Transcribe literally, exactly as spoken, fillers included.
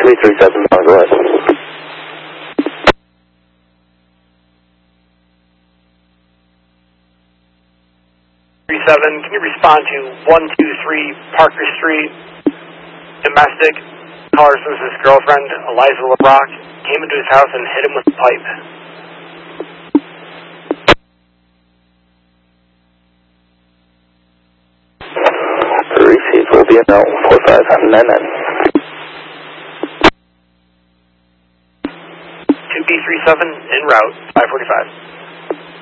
two B three seven, go ahead. three seven, can you respond to one two three Parker Street, domestic, caller says his girlfriend, Eliza LeBrock, came into his house and hit him with a pipe. Receive will be a no, four five nine nine. two B three seven, en route, five forty-five.